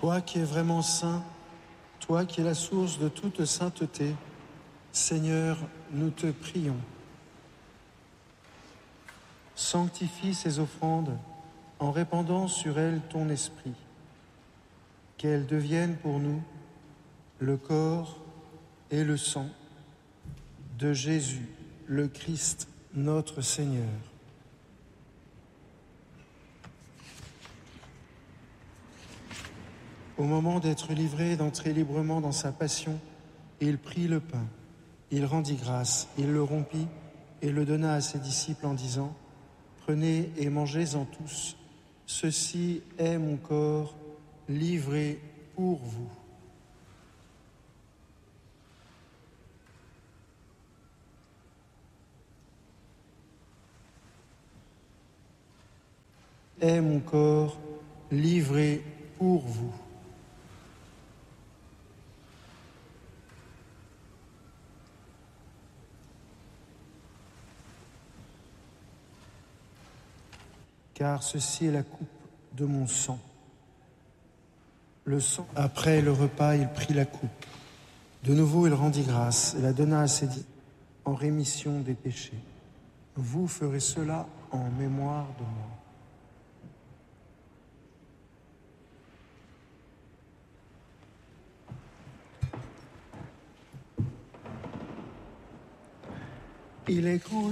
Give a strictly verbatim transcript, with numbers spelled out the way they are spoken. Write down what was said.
Toi qui es vraiment saint, toi qui es la source de toute sainteté, Seigneur, nous te prions. Sanctifie ces offrandes en répandant sur elles ton esprit, qu'elles deviennent pour nous le corps et le sang de Jésus, le Christ, notre Seigneur. Au moment d'être livré et d'entrer librement dans sa passion, il prit le pain, il rendit grâce, il le rompit et le donna à ses disciples en disant : « Prenez et mangez-en tous, ceci est mon corps livré pour vous. » Est mon corps livré pour vous. Car ceci est la coupe de mon sang. Le sang. Après le repas, il prit la coupe. De nouveau, il rendit grâce et la donna à ses disciples en rémission des péchés. Vous ferez cela en mémoire de moi. Il est grand.